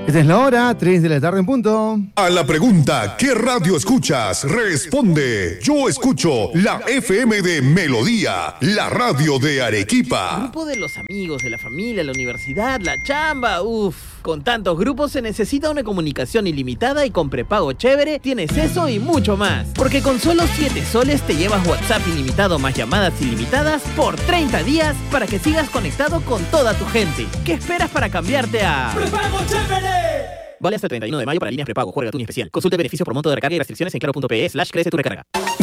Esta es la hora, 3 de la tarde en punto. A la pregunta, ¿qué radio escuchas? Responde, yo escucho la FM de Melodía, la radio de Arequipa. Grupo de los amigos, de la familia, la universidad, la chamba, Con tantos grupos se necesita una comunicación ilimitada y con prepago chévere tienes eso y mucho más. Porque con solo 7 soles te llevas WhatsApp ilimitado más llamadas ilimitadas por 30 días para que sigas conectado con toda tu gente. ¿Qué esperas para cambiarte a ¡Prepago chévere! Vale hasta el 31 de mayo para líneas prepago. Juega tu especial. Consulte beneficios por monto de recarga y restricciones en claro.pe/crece tu recarga.